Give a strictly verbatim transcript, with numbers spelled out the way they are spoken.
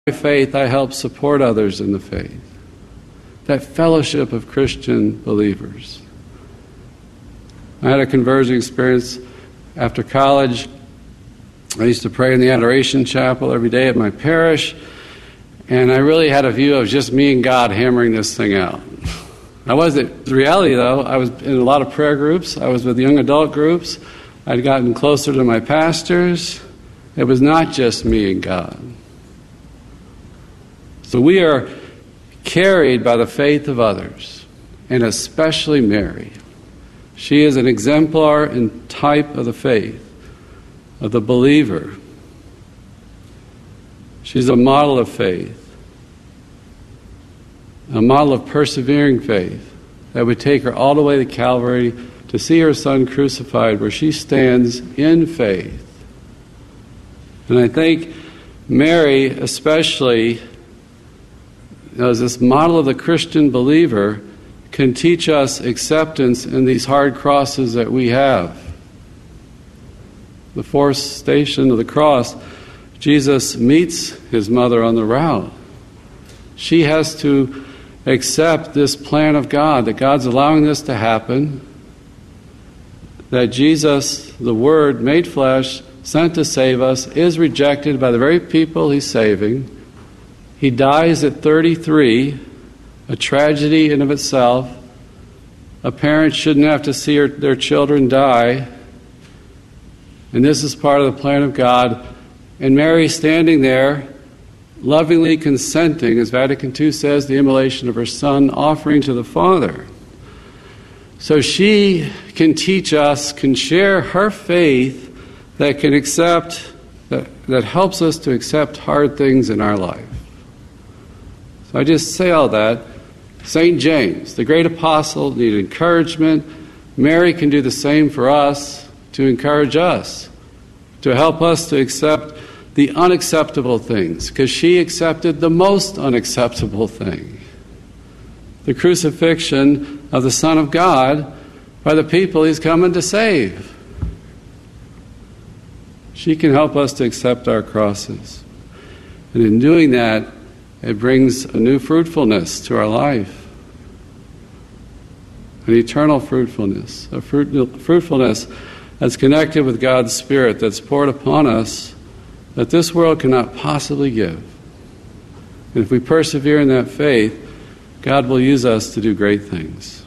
faith, I help support others in the faith. That fellowship of Christian believers. I had a conversion experience after college. I used to pray in the Adoration Chapel every day at my parish, and I really had a view of just me and God hammering this thing out. I wasn't. The reality, though, I was in a lot of prayer groups. I was with young adult groups. I'd gotten closer to my pastors. It was not just me and God. So we are carried by the faith of others, and especially Mary. She is an exemplar and type of the faith, of the believer. She's a model of faith, a model of persevering faith that would take her all the way to Calvary to see her Son crucified, where she stands in faith. And I think Mary especially, as this model of the Christian believer, can teach us acceptance in these hard crosses that we have. The fourth station of the cross, Jesus meets his mother on the route. She has to accept this plan of God, that God's allowing this to happen, that Jesus, the Word made flesh, sent to save us, is rejected by the very people he's saving. He dies at thirty-three, a tragedy in of itself. A parent shouldn't have to see her, their children die. And this is part of the plan of God. And Mary standing there, lovingly consenting, as Vatican Two says, the immolation of her Son, offering to the Father. So she can teach us, can share her faith that can accept, that, that helps us to accept hard things in our life. So I just say all that. Saint James, the great apostle, needed encouragement. Mary can do the same for us, to encourage us, to help us to accept the unacceptable things, because she accepted the most unacceptable thing, the crucifixion of the Son of God by the people he's coming to save. She can help us to accept our crosses. And in doing that, it brings a new fruitfulness to our life, an eternal fruitfulness, a fruit, fruitfulness that's connected with God's Spirit, that's poured upon us, that this world cannot possibly give. And if we persevere in that faith, God will use us to do great things.